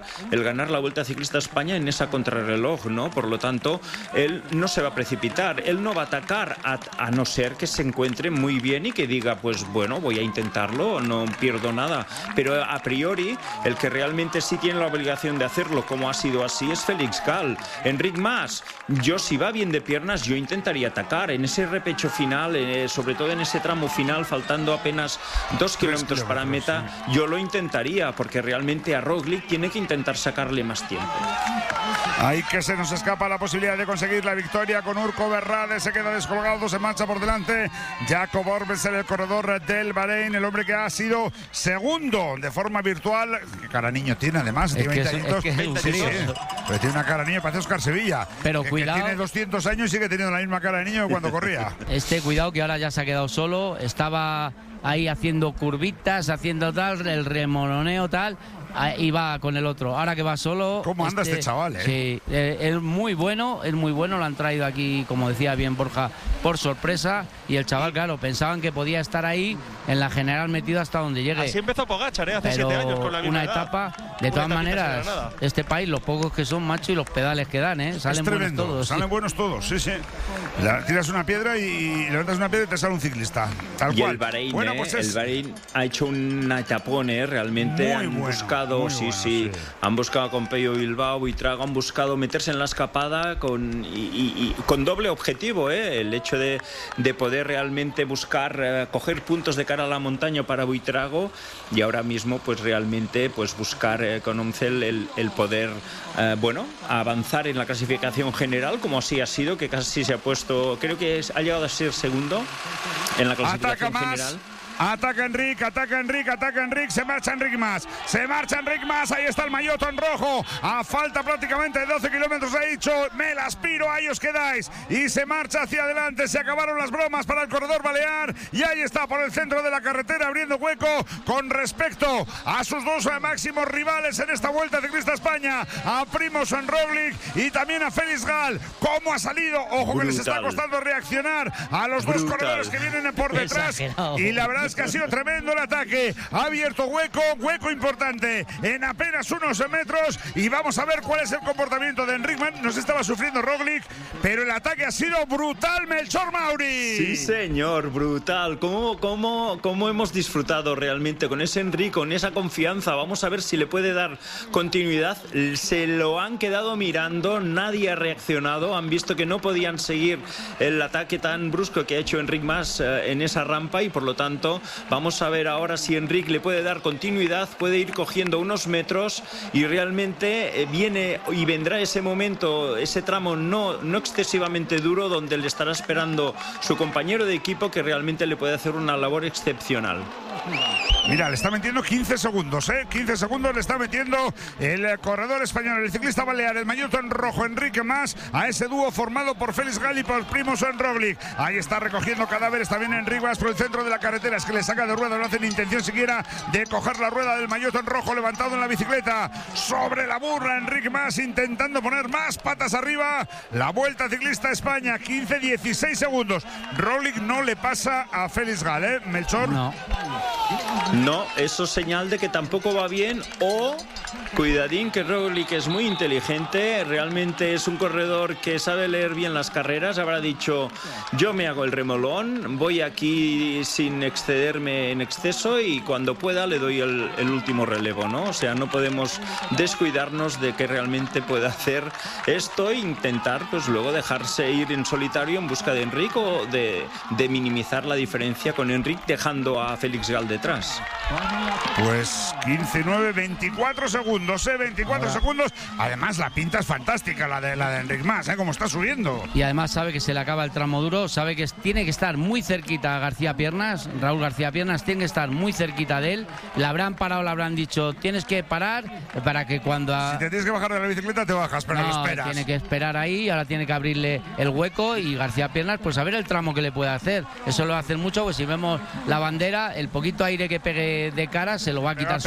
el ganar la Vuelta Ciclista a España en esa contrarreloj, ¿no? Por lo tanto, él no se va a precipitar, él no va a atacar a no ser que se encuentre muy bien y que diga, pues bueno, voy a intentarlo, no pierdo nada. Pero a priori, el que realmente sí tiene la obligación de hacerlo, como ha sido así, es Félix Gall. Enric Mas, yo si va bien de piernas, yo intentaría atacar en ese repecho final, sobre todo en ese tramo final, faltando apenas 2 kilómetros para meta, yo lo intentaría, porque realmente a Roglic tiene que intentar sacarle más tiempo. Ahí que se nos escapa la posibilidad de conseguir la victoria con Urco Berrade, se queda descolgado, se marcha por delante Jakob Orbesen, el corredor del Bahrein, el hombre que ha sido segundo de forma virtual. Qué cara niño tiene además, tiene 20 años, pero tiene una cara niño, parece Oscar Sevilla, pero que cuidado, tiene 200 años y sigue teniendo la misma cara de niño que cuando corría. Cuidado que ahora ya se ha quedado solo, estaba ahí haciendo curvitas, haciendo tal, el remoloneo tal, y va con el otro. Ahora que va solo... ¿Cómo anda este chaval, Sí, es muy bueno, lo han traído aquí, como decía bien Borja, por sorpresa, y el chaval, claro, pensaban que podía estar ahí en la general metido hasta donde llegue. Así empezó Pogačar, hace 7 años con la misma una edad. etapa, de todas maneras, este país, los pocos que son, macho, y los pedales que dan, salen buenos todos. Salen buenos todos, sí. Tiras una piedra y levantas una piedra y te sale un ciclista, tal cual. El Bahrein, el Bahrein ha hecho una etapón, realmente han buscado, han buscado con Pello Bilbao y Trago, han buscado meterse en la escapada con doble objetivo, el hecho de poder realmente buscar coger puntos de cara a la montaña para Buitrago, y ahora mismo pues realmente pues buscar con Omcel el poder avanzar en la clasificación general, como así ha sido, que casi se ha puesto, creo que ha llegado a ser segundo en la clasificación general. Ataca Enric, se marcha Enric Mas, ahí está el maillot en rojo, a falta prácticamente de 12 kilómetros, ha dicho, me las piro, ahí os quedáis, y se marcha hacia adelante, se acabaron las bromas para el corredor balear, y ahí está por el centro de la carretera abriendo hueco con respecto a sus dos máximos rivales en esta Vuelta Ciclista a España, a Primož Roglic y también a Félix Gall. ¿Cómo ha salido? Ojo, que les está costando reaccionar a los dos corredores que vienen por detrás, y la verdad es que ha sido tremendo el ataque, ha abierto hueco importante en apenas unos metros, y vamos a ver cuál es el comportamiento de Enric Mas. Nos estaba sufriendo Roglic, pero el ataque ha sido brutal, Melchor Mauri. Sí, señor, brutal. ¿Cómo hemos disfrutado realmente con ese Enric, con esa confianza? Vamos a ver si le puede dar continuidad. Se lo han quedado mirando, nadie ha reaccionado, han visto que no podían seguir el ataque tan brusco que ha hecho Enric Mas en esa rampa, y por lo tanto vamos a ver ahora si Enric le puede dar continuidad, puede ir cogiendo unos metros, y realmente viene y vendrá ese momento, ese tramo no excesivamente duro, donde le estará esperando su compañero de equipo, que realmente le puede hacer una labor excepcional. Mira, le está metiendo 15 segundos, 15 segundos le está metiendo el corredor español, el ciclista balear, el maillot en rojo, Enric Mas, a ese dúo formado por Félix Gall y por Primož Roglic. Ahí está recogiendo cadáveres también Enric Mas por el centro de la carretera, es que le saca de rueda, no hace ni intención siquiera de coger la rueda del maillot en rojo, levantado en la bicicleta, sobre la burra Enric Mas, intentando poner más patas arriba. La Vuelta Ciclista a España, 15-16 segundos. Roglic no le pasa a Félix Gall, Melchor. No, eso es señal de que tampoco va bien, o cuidadín, que Roglic es muy inteligente, realmente es un corredor que sabe leer bien las carreras, habrá dicho, yo me hago el remolón, voy aquí sin excederme en exceso, y cuando pueda le doy el último relevo, ¿no? O sea, no podemos descuidarnos de que realmente pueda hacer esto e intentar pues luego dejarse ir en solitario en busca de Enric, o de minimizar la diferencia con Enric, dejando a Félix Gall detrás. Pues 15-9, 24 segundos, 24 segundos. Además, la pinta es fantástica, la de Enric Mas, como está subiendo. Y además sabe que se le acaba el tramo duro, sabe que tiene que estar muy cerquita a García Piernas, Raúl García Piernas tiene que estar muy cerquita de él. Le habrán parado, le habrán dicho, tienes que parar para que cuando... Si te tienes que bajar de la bicicleta, te bajas, pero no lo esperas. Tiene que esperar ahí, ahora tiene que abrirle el hueco, y García Piernas, pues a ver el tramo que le puede hacer. Eso lo va a hacer mucho, pues si vemos la bandera, el poquito aire que pegue de cara se lo va a quitar.